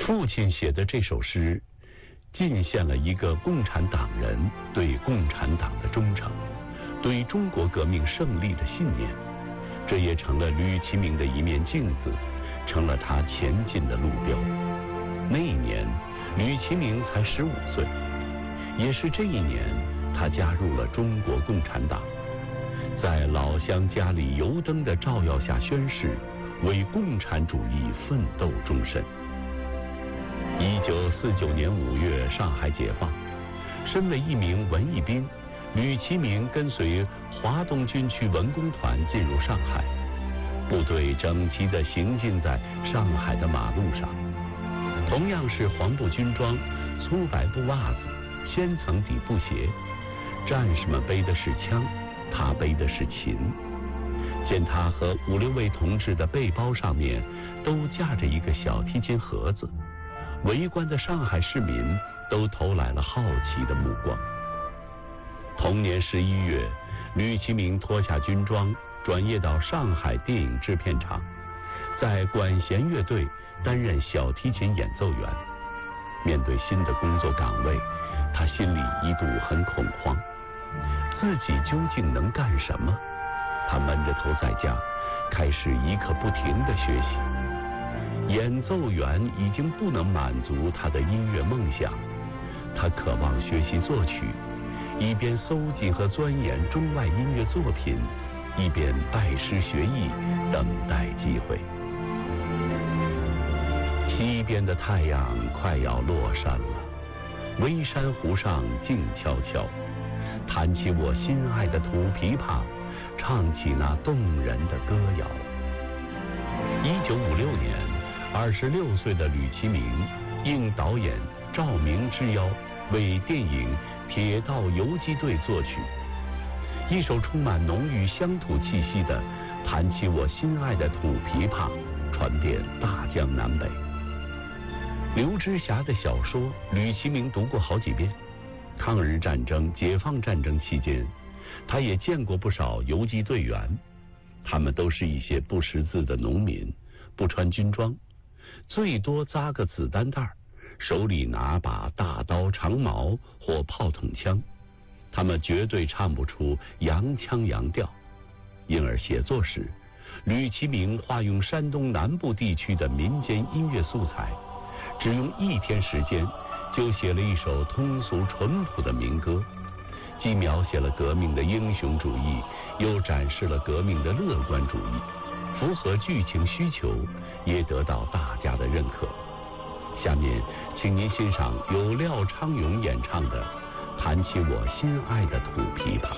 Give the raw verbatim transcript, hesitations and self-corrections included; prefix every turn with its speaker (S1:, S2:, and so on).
S1: 父亲写的这首诗，尽现了一个共产党人对共产党的忠诚，对中国革命胜利的信念。这也成了吕其明的一面镜子，成了他前进的路标。那一年，吕其明才十五岁，也是这一年，他加入了中国共产党，在老乡家里油灯的照耀下宣誓，为共产主义奋斗终身。一九四九年五月，上海解放，身为一名文艺兵，吕其明跟随华东军区文工团进入上海，部队整齐地行进在上海的马路上，同样是黄布军装、粗白布袜子、千层底布鞋，战士们背的是枪，他背的是琴。见他和五六位同志的背包上面都架着一个小提琴盒子，围观的上海市民都投来了好奇的目光。同年十一月，吕其明脱下军装，转业到上海电影制片厂，在管弦乐队担任小提琴演奏员。面对新的工作岗位，他心里一度很恐慌，自己究竟能干什么？他闷着头在家，开始一刻不停地学习。演奏员已经不能满足他的音乐梦想，他渴望学习作曲，一边搜集和钻研中外音乐作品，一边拜师学艺，等待机会。西边的太阳快要落山了，微山湖上静悄悄，弹起我心爱的土琵琶，唱起那动人的歌谣。一九五六年，二十六岁的吕其明应导演赵明之邀，为电影《铁道游击队》作曲，一首充满浓郁乡土气息的《弹起我心爱的土琵琶》传遍大江南北。刘知霞的小说吕其明读过好几遍，抗日战争、解放战争期间，他也见过不少游击队员，他们都是一些不识字的农民，不穿军装，最多扎个子弹袋，手里拿把大刀长矛或炮筒枪，他们绝对唱不出洋腔洋调。因而写作时，吕其明化用山东南部地区的民间音乐素材，只用一天时间就写了一首通俗淳朴的民歌，既描写了革命的英雄主义，又展示了革命的乐观主义，符合剧情需求，也得到大家的认可。下面请您欣赏由廖昌永演唱的《弹起我心爱的土琵琶》。